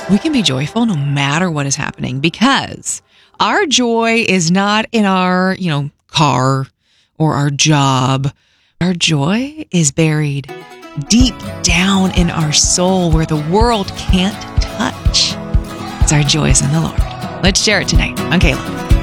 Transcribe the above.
we can be joyful no matter what is happening, because our joy is not in our, car or our job. Our joy is buried deep down in our soul where the world can't touch. It's our joy is in the Lord. Let's share it tonight on Kayla.